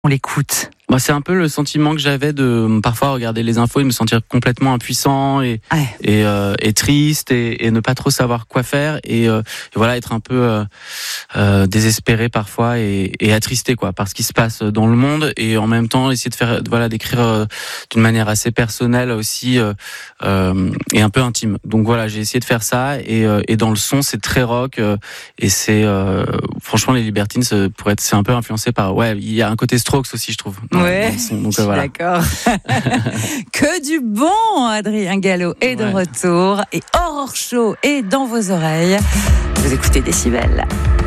On l'écoute. Moi, c'est un peu le sentiment que j'avais de parfois regarder les infos et me sentir complètement impuissant et triste et ne pas trop savoir quoi faire et voilà, être un peu désespéré parfois et attristé par ce qui se passe dans le monde, et en même temps essayer de d'écrire d'une manière assez personnelle aussi et un peu intime. Donc voilà, j'ai essayé de faire ça et dans le son c'est très rock et c'est franchement les Libertines c'est un peu influencé par il y a un côté Strokes aussi, je trouve. Dans le son. Donc voilà. D'accord. Que du bon, Adrien Gallo est de retour et Aurore Chaud est dans vos oreilles. Vous écoutez Décibel.